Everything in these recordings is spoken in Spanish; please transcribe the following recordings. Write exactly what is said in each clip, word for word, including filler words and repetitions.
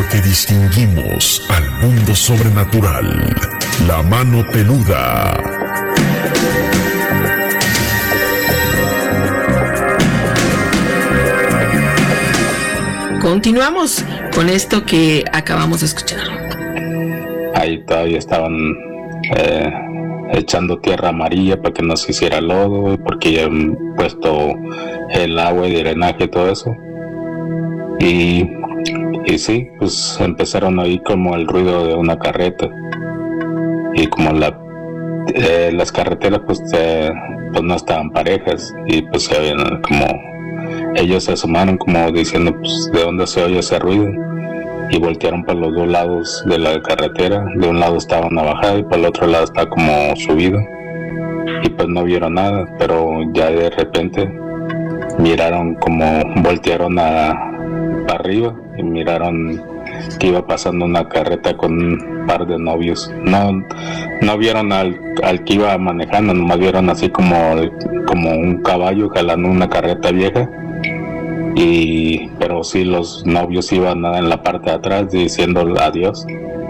Que distinguimos al mundo sobrenatural, la mano peluda. Continuamos con esto que acabamos de escuchar. Ahí todavía estaban eh, echando tierra amarilla para que no se hiciera lodo, porque ya han puesto el agua y drenaje y todo eso. Y, y sí, pues empezaron a oír como el ruido de una carreta. Y como la, eh, las carreteras pues, eh, pues no estaban parejas, y pues se habían como... Ellos se asomaron como diciendo, pues, ¿de dónde se oye ese ruido? Y voltearon para los dos lados de la carretera. De un lado estaba una bajada y para el otro lado estaba como subido. Y pues no vieron nada, pero ya de repente miraron como voltearon a, para arriba y miraron que iba pasando una carreta con un par de novios. No, no vieron al, al que iba manejando, nomás vieron así como, como un caballo jalando una carreta vieja. Y pero sí, los novios iban en la parte de atrás diciendo adiós,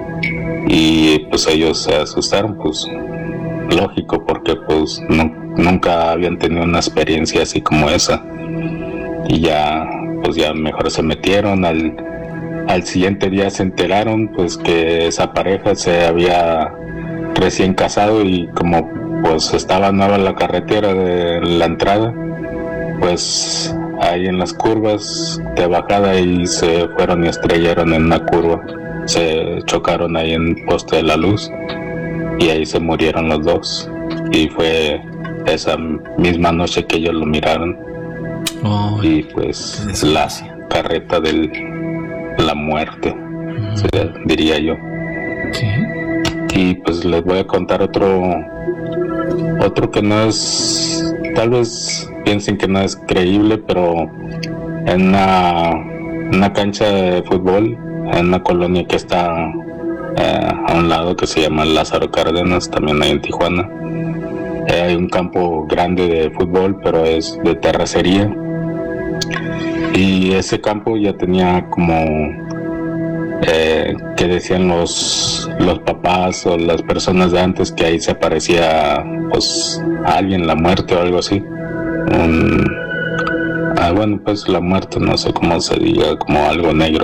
y pues ellos se asustaron, pues lógico, porque pues no, nunca habían tenido una experiencia así como esa, y ya pues ya mejor se metieron. Al, al siguiente día se enteraron pues que esa pareja se había recién casado, y como pues estaba nueva la carretera de la entrada, pues ahí en las curvas de bajada y se fueron y estrellaron en una curva, se chocaron ahí en el poste de la luz y ahí se murieron los dos. Y fue esa misma noche que ellos lo miraron. Oh, y pues la carreta de la muerte, uh-huh. se, diría yo. ¿Qué? Y pues les voy a contar otro otro que no es, tal vez piensen que no es creíble, pero en una, una cancha de fútbol, en una colonia que está eh, a un lado, que se llama Lázaro Cárdenas, también hay en Tijuana, eh, hay un campo grande de fútbol, pero es de terracería, y ese campo ya tenía como eh, que decían los los papás o las personas de antes, que ahí se aparecía pues a alguien, la muerte o algo así. Un, ah, bueno, pues la muerte, no sé cómo se diga, como algo negro,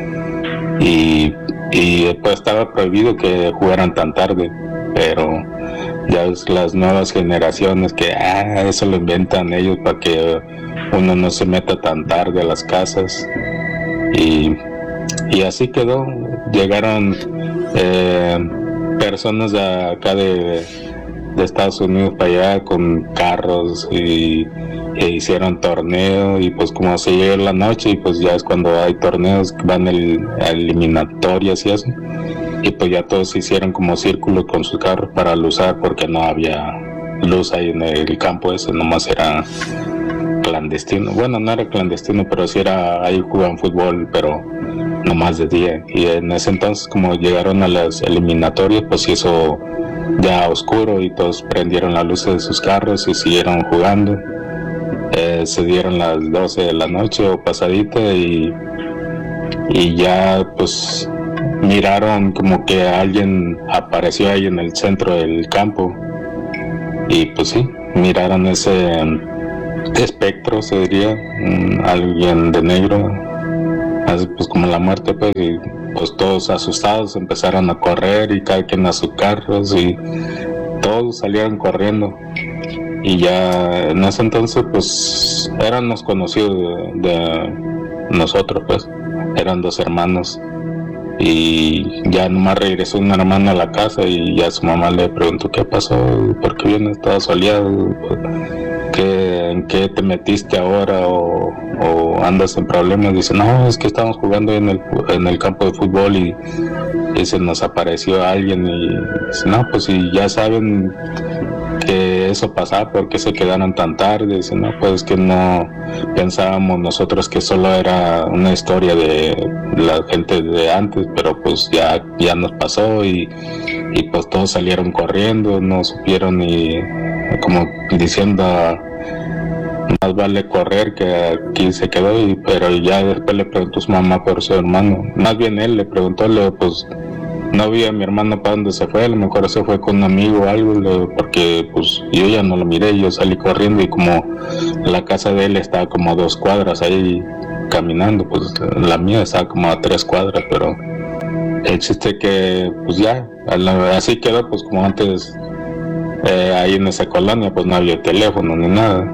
y, y pues estaba prohibido que jugaran tan tarde, pero ya es las nuevas generaciones que ah, eso lo inventan ellos para que uno no se meta tan tarde a las casas, y, y así quedó. Llegaron eh, personas de acá de de Estados Unidos para allá con carros, y, e hicieron torneo, y pues como se llega la noche, y pues ya es cuando hay torneos, van el, a eliminatorias y eso, y pues ya todos hicieron como círculo con sus carros para luzar, porque no había luz ahí en el campo ese, nomás era clandestino. Bueno, no era clandestino, pero sí era, ahí jugaban fútbol, pero nomás de día. Y en ese entonces, como llegaron a las eliminatorias, pues hizo ya oscuro y todos prendieron las luces de sus carros y siguieron jugando. Eh, se dieron las doce de la noche o pasadita, y, y ya pues miraron como que alguien apareció ahí en el centro del campo, y pues sí, miraron ese espectro, se diría, um, alguien de negro, así pues como la muerte, pues, y pues todos asustados empezaron a correr, y cada quien a sus carros, y todos salieron corriendo. Y ya en ese entonces pues eran los conocidos de, de nosotros, pues eran dos hermanos, y ya nomás regresó un hermano a la casa, y ya su mamá le preguntó qué pasó, por qué vienes todo soleado, ¿Qué, en qué te metiste ahora, o, o andas en problemas. Dice, no, es que estamos jugando en el, en el campo de fútbol, y, y se nos apareció alguien, y dice, no, pues si ya saben que eso pasaba, ¿por qué se quedaron tan tarde? Dice, no, pues que no pensábamos nosotros que solo era una historia de la gente de antes, pero pues ya, ya nos pasó, y, y pues todos salieron corriendo, no supieron, y como diciendo, más vale correr que aquí se quedó. Y, pero ya después le preguntó su mamá por su hermano, más bien él le preguntó, le pues no vi a mi hermano para dónde se fue, a lo mejor se fue con un amigo o algo, le, porque pues yo ya no lo miré, yo salí corriendo y como la casa de él estaba como a dos cuadras ahí caminando, pues la mía estaba como a tres cuadras, pero el chiste que pues ya, así quedó, pues como antes eh, ahí en esa colonia pues no había teléfono ni nada,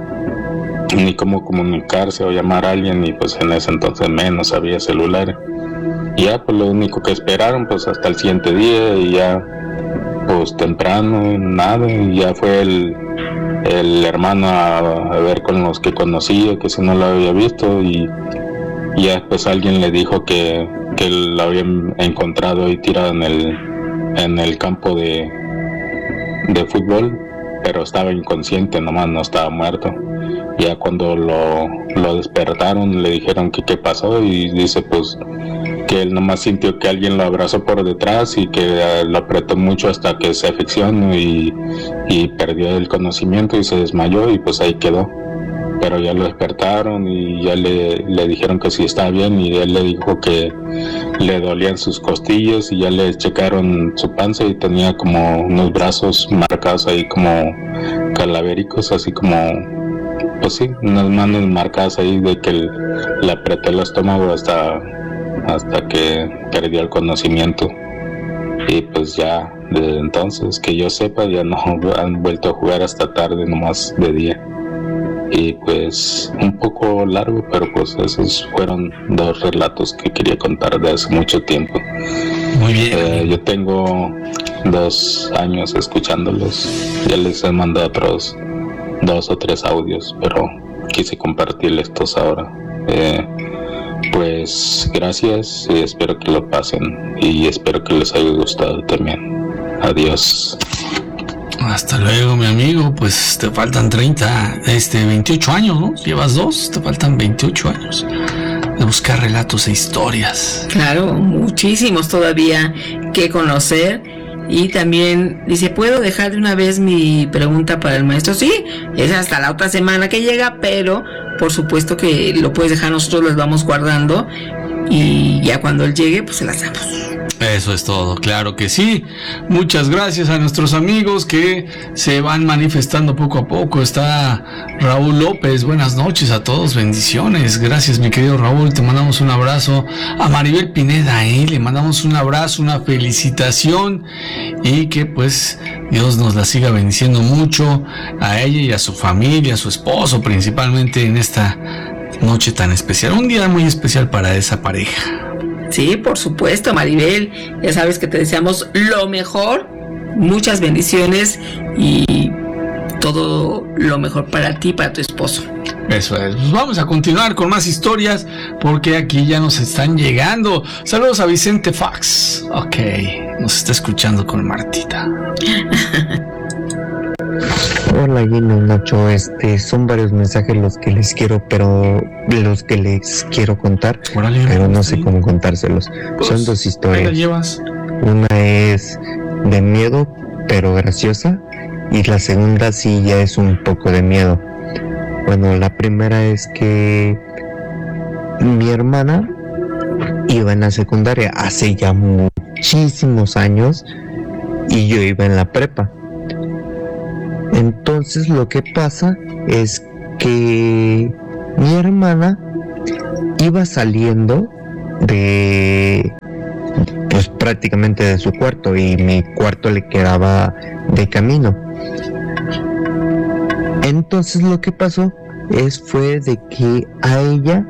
ni cómo comunicarse o llamar a alguien, y pues en ese entonces menos había celulares. Y ya pues lo único que esperaron pues hasta el siguiente día, y ya pues temprano nada, y ya fue el, el hermano a, a ver con los que conocía, que si no lo había visto, y, y ya pues alguien le dijo que, que lo habían encontrado ahí tirado en el, en el campo de, de fútbol, pero estaba inconsciente nomás, no estaba muerto. Ya cuando lo, lo despertaron le dijeron que qué pasó, y dice pues que él nomás sintió que alguien lo abrazó por detrás y que uh, lo apretó mucho hasta que se asfixió y, y perdió el conocimiento y se desmayó, y pues ahí quedó. Pero ya lo despertaron y ya le, le dijeron que sí estaba bien, y él le dijo que le dolían sus costillas, y ya le checaron su panza y tenía como unos brazos marcados ahí como calavéricos, así como pues sí, unas manos marcadas ahí de que el, le apretó el estómago hasta hasta que perdió el conocimiento. Y pues ya desde entonces, que yo sepa, ya no han vuelto a jugar hasta tarde, nomás de día. Y pues un poco largo, pero pues esos fueron dos relatos que quería contar de hace mucho tiempo. Muy bien. Eh, yo tengo dos años escuchándolos, ya les he mandado otros dos o tres audios, pero quise compartirles estos ahora. Eh, pues gracias, y espero que lo pasen, y espero que les haya gustado también. Adiós. Hasta luego, mi amigo. Pues te faltan treinta, este, veintiocho años, ¿no? Llevas dos, te faltan veintiocho años de buscar relatos e historias. Claro, muchísimos todavía que conocer. Y también dice, ¿puedo dejar de una vez mi pregunta para el maestro? Sí, es hasta la otra semana que llega, pero por supuesto que lo puedes dejar, nosotros los vamos guardando, y ya cuando él llegue, pues se las damos. Eso es todo, claro que sí. Muchas gracias a nuestros amigos que se van manifestando poco a poco. Está Raúl López, buenas noches a todos, bendiciones. Gracias, mi querido Raúl, te mandamos un abrazo. A Maribel Pineda, ¿eh? Le mandamos un abrazo, una felicitación, y que pues Dios nos la siga bendiciendo mucho a ella y a su familia, a su esposo, principalmente en esta noche tan especial, un día muy especial para esa pareja. Sí, por supuesto, Maribel, ya sabes que te deseamos lo mejor, muchas bendiciones y todo lo mejor para ti, para tu esposo. Eso es. Pues vamos a continuar con más historias, porque aquí ya nos están llegando. Saludos a Vicente Fox. Ok, nos está escuchando con Martita. Hola, Gino, Nacho, este, son varios mensajes los que les quiero, pero los que les quiero contar, Órale, pero no sé cómo contárselos. Pues, son dos historias. Llevas? Una es de miedo, pero graciosa, y la segunda sí ya es un poco de miedo. Bueno, la primera es que mi hermana iba en la secundaria hace ya muchísimos años, y yo iba en la prepa. Entonces lo que pasa es que mi hermana iba saliendo de, pues prácticamente de su cuarto, y mi cuarto le quedaba de camino. Entonces lo que pasó es fue de que a ella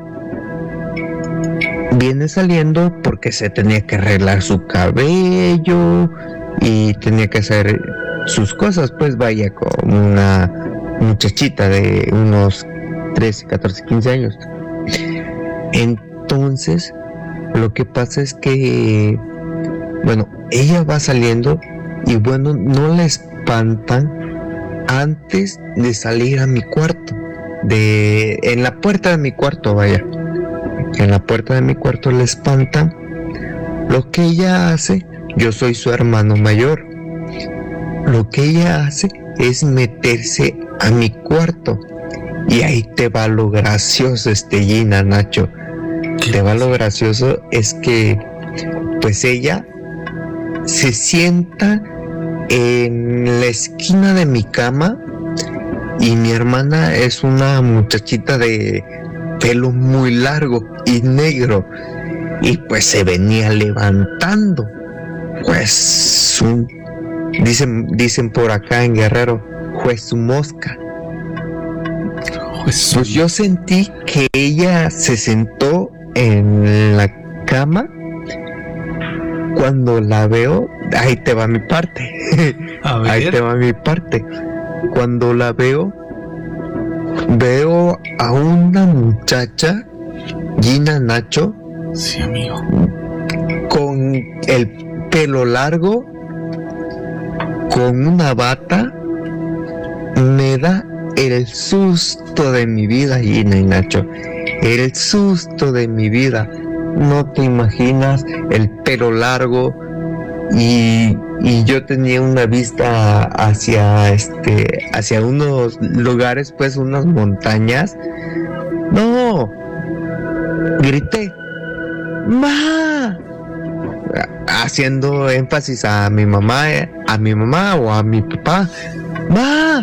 viene saliendo porque se tenía que arreglar su cabello y tenía que hacer sus cosas, pues vaya, como una muchachita de unos trece, catorce, quince años. Entonces lo que pasa es que, bueno, ella va saliendo y bueno, no la espantan antes de salir a mi cuarto, de en la puerta de mi cuarto, vaya, en la puerta de mi cuarto la espantan. Lo que ella hace, yo soy su hermano mayor, lo que ella hace es meterse a mi cuarto Y ahí te va lo gracioso, este Gina, Nacho. Te va lo gracioso es que pues ella se sienta en la esquina de mi cama y mi hermana es una muchachita de pelo muy largo y negro y pues se venía levantando. Pues un, dicen, dicen por acá en Guerrero, pues su mosca. Pues, pues yo sentí que ella se sentó en la cama. Cuando la veo, ahí te va mi parte. Ahí te va mi parte. Cuando la veo, veo a una muchacha, Gina, Nacho, sí, amigo, con el pelo largo, con una bata. Me da el susto de mi vida, Gina y Nacho. El susto de mi vida. No te imaginas, el pelo largo y, y yo tenía una vista hacia este hacia unos lugares, pues unas montañas. No, grité, ¡Ma! Haciendo énfasis a mi mamá, a mi mamá o a mi papá. ¡Ma!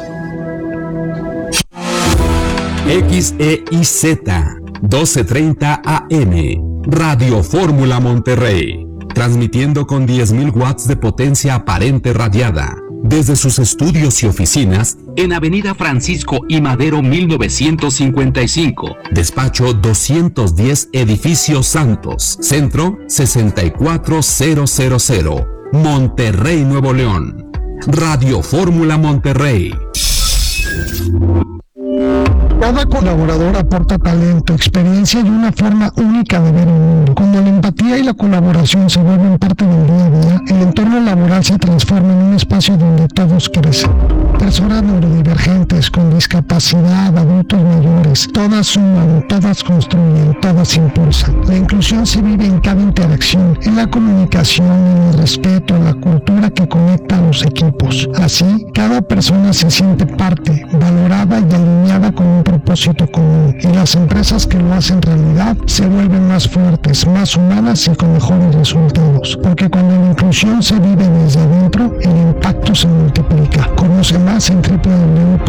X E I Z doce treinta A M, Radio Fórmula Monterrey, transmitiendo con diez mil watts de potencia aparente radiada, desde sus estudios y oficinas en Avenida Francisco I. Madero mil novecientos cincuenta y cinco, despacho doscientos diez, Edificio Santos, Centro sesenta y cuatro mil, Monterrey, Nuevo León. Radio Fórmula Monterrey. Cada colaborador aporta talento, experiencia y una forma única de ver el mundo. Cuando la empatía y la colaboración se vuelven parte del día a día, el entorno laboral se transforma en un espacio donde todos crecen. Personas neurodivergentes, con discapacidad, adultos mayores, todas suman, todas construyen, todas impulsan. La inclusión se vive en cada interacción, en la comunicación, en el respeto, en la cultura que conecta a los equipos. Así, cada persona se siente parte, valorada y alineada con un propósito común, y las empresas que lo hacen realidad se vuelven más fuertes, más humanas y con mejores resultados, porque cuando la inclusión se vive desde adentro, el impacto se multiplica. Conoce más en doble u doble u doble u